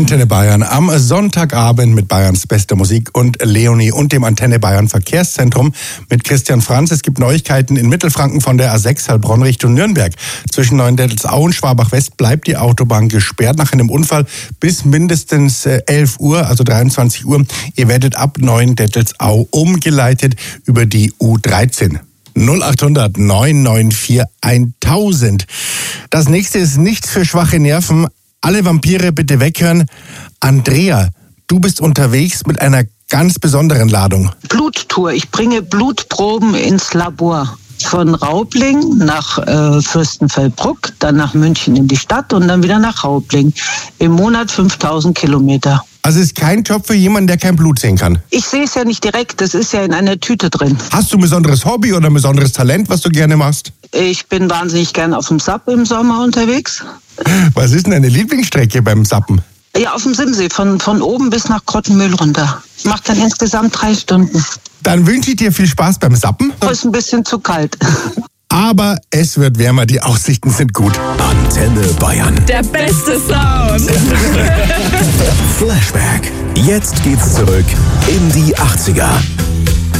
Antenne Bayern am Sonntagabend mit Bayerns bester Musik und Leonie und dem Antenne Bayern Verkehrszentrum mit Christian Franz. Es gibt Neuigkeiten in Mittelfranken von der A6 Heilbronn Richtung Nürnberg. Zwischen Neuendettelsau und Schwabach-West bleibt die Autobahn gesperrt nach einem Unfall bis mindestens 11 Uhr, also 23 Uhr. Ihr werdet ab Neuendettelsau umgeleitet über die U13. 0800 994 1000. Das nächste ist nichts für schwache Nerven. Alle Vampire bitte weghören. Andrea, du bist unterwegs mit einer ganz besonderen Ladung. Bluttour. Ich bringe Blutproben ins Labor. Von Raubling nach Fürstenfeldbruck, dann nach München in die Stadt und dann wieder nach Raubling. Im Monat 5000 Kilometer. Also ist kein Job für jemanden, der kein Blut sehen kann? Ich sehe es ja nicht direkt, das ist ja in einer Tüte drin. Hast du ein besonderes Hobby oder ein besonderes Talent, was du gerne machst? Ich bin wahnsinnig gern auf dem Sap im Sommer unterwegs. Was ist denn deine Lieblingsstrecke beim Sappen? Ja, auf dem Simsee, von oben bis nach Grottenmühl runter. Macht dann insgesamt 3 Stunden. Dann wünsche ich dir viel Spaß beim Sappen. Ist ein bisschen zu kalt. Aber es wird wärmer, die Aussichten sind gut. Antenne Bayern. Der beste Sound. Flashback. Jetzt geht's zurück in die 80er.